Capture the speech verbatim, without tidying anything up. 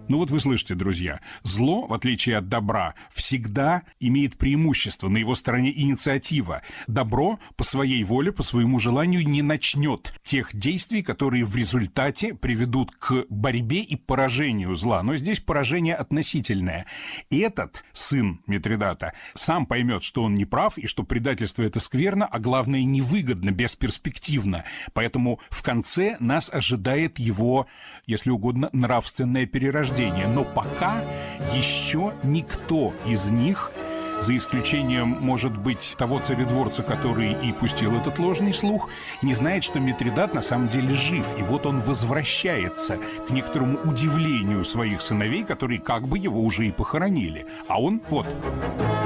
Ну вот вы слышите, друзья, зло, в отличие от добра, всегда имеет преимущество, на его стороне инициатива. Добро по своей воле, по своему желанию не начнет тех действий, которые в результате приведут к борьбе и поражению зла. Но здесь поражение относительное. И этот сын Митридата сам поймет, что он не прав, и что предательство — это скверно, а главное — невыгодно, бесперспективно. Поэтому в конце нас ожидает его, если угодно, нравственное перерождение. Но пока еще никто из них, за исключением, может быть, того царедворца, который и пустил этот ложный слух, не знает, что Митридат на самом деле жив. И вот он возвращается к некоторому удивлению своих сыновей, которые как бы его уже и похоронили. А он вот...